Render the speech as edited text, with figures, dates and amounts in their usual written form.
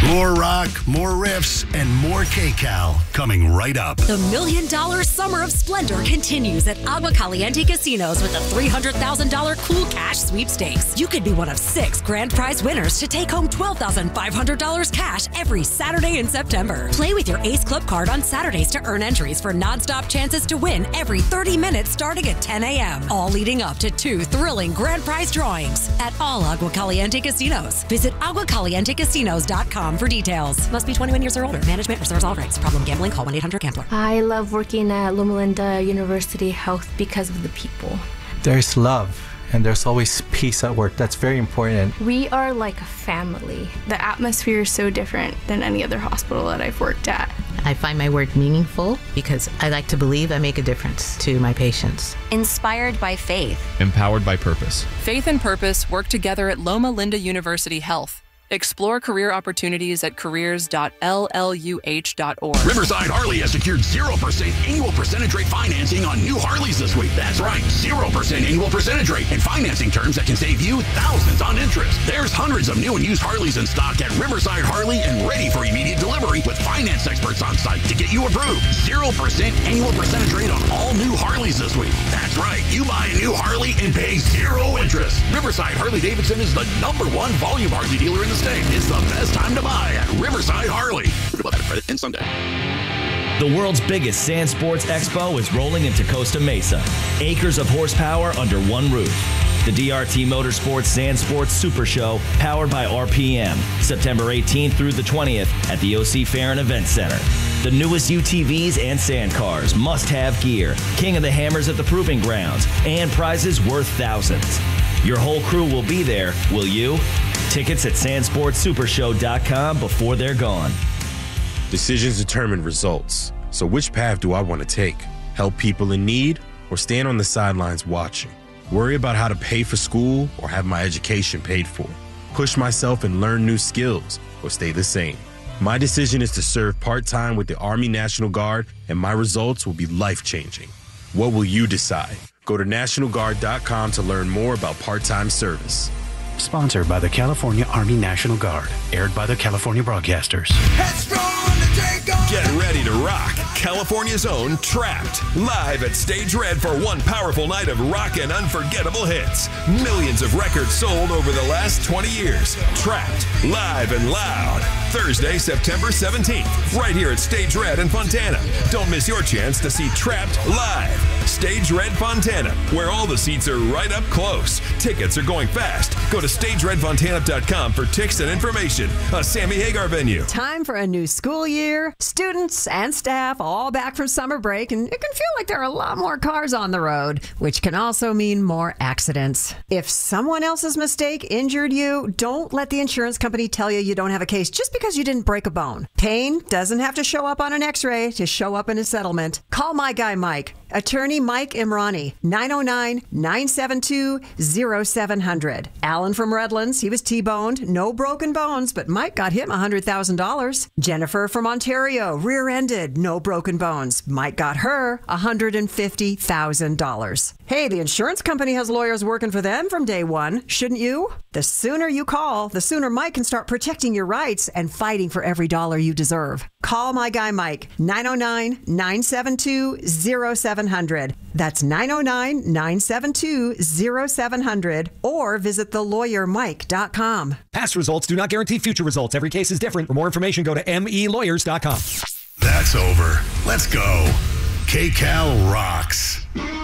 More rock, more riffs, and more KCAL coming right up. The $1 Million Summer of Splendor continues at Agua Caliente Casinos with a $300,000 Cool Cash Sweepstakes. You could be one of 6 grand prize winners to take home $12,500 cash every Saturday in September. Play with your Ace Club card on Saturdays to earn entries for nonstop chances to win every 30 minutes starting at 10 a.m., all leading up to 2 thrilling grand prize drawings at all Agua Caliente Casinos. Visit aguacalientecasinos.com for details. Must be 21 years or older. Management reserves all rights. Problem gambling? Call 1-800-GAMBLER. I love working at Loma Linda University Health because of the people. There's love and there's always peace at work. That's very important. We are like a family. The atmosphere is so different than any other hospital that I've worked at. I find my work meaningful because I like to believe I make a difference to my patients. Inspired by faith. Empowered by purpose. Faith and purpose work together at Loma Linda University Health. Explore career opportunities at careers.lluh.org. Riverside Harley has secured 0% annual percentage rate financing on new Harleys this week. That's right, 0% annual percentage rate and financing terms that can save you thousands on interest. There's hundreds of new and used Harleys in stock at Riverside Harley and ready for immediate delivery with finance experts on site to get you approved. 0% annual percentage rate on all new Harleys this week. That's right, you buy a new Harley and pay 0 interest. Riverside Harley-Davidson is the #1 volume Harley dealer in the state. It's the best time to buy at Riverside Harley. Credit and Sunday. The world's biggest sand sports expo is rolling into Costa Mesa. Acres of horsepower under one roof. The DRT Motorsports Sand Sports Super Show, powered by RPM, September 18th through the 20th at the OC Fair and Event Center. The newest UTVs and sand cars, must-have gear, King of the Hammers at the Proving Grounds, and prizes worth thousands. Your whole crew will be there, will you? Tickets at sandsportsupershow.com before they're gone. Decisions determine results. So which path do I want to take? Help people in need or stand on the sidelines watching? Worry about how to pay for school or have my education paid for? Push myself and learn new skills or stay the same? My decision is to serve part-time with the Army National Guard, and my results will be life-changing. What will you decide? Go to NationalGuard.com to learn more about part-time service. Sponsored by the California Army National Guard. Aired by the California Broadcasters. Get ready to rock California's own Trapped. Live at Stage Red for one powerful night of rock and unforgettable hits. Millions of records sold over the last 20 years. Trapped. Live and loud. Thursday, September 17th. Right here at Stage Red in Fontana. Don't miss your chance to see Trapped live. Stage Red Fontana, where all the seats are right up close. Tickets are going fast. Go to StageRedFontana.com for tickets and information. A Sammy Hagar venue. Time for a new school year. Students and staff all back from summer break, and it can feel like there are a lot more cars on the road, which can also mean more accidents. If someone else's mistake injured you, don't let the insurance company tell you don't have a case just because you didn't break a bone. Pain doesn't have to show up on an x-ray to show up in a settlement. Call my guy Mike, attorney Mike Imrani, 909-972-0700. Alan from Redlands, he was T-boned, no broken bones, but Mike got him $100,000. Jennifer from Ontario, rear-ended, no broken bones. Mike got her $150,000. Hey, the insurance company has lawyers working for them from day one, shouldn't you? The sooner you call, the sooner Mike can start protecting your rights and fighting for every dollar you deserve. Call my guy Mike, 909-972-0700. That's 909-972-0700, or visit thelawyermike.com. Past results do not guarantee future results. Every case is different. For more information, go to melawyers.com. That's over. Let's go. KCAL rocks.